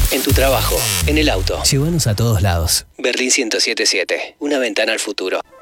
En tu trabajo, en el auto. Llévanos a todos lados. Berlín 107.7. Una ventana al futuro.